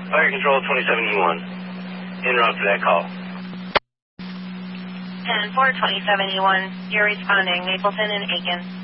Fire Control 27E1. En route to that call. 10-4 27E1. You're responding. Mapleton and Aiken.